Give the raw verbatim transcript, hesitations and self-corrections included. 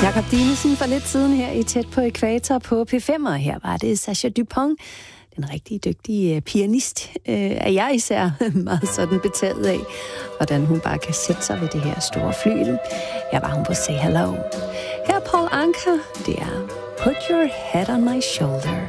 Jakob Dinesen for lidt siden her i Tæt på Ækvator på P fem, og her var det Sascha Dupont, den rigtig dygtige pianist, øh, er jeg især meget sådan betaget af, hvordan hun bare kan sætte sig ved det her store flygel. Her var hun på Say Hello. Her er Paul Anka, det er Put Your Head on My Shoulder.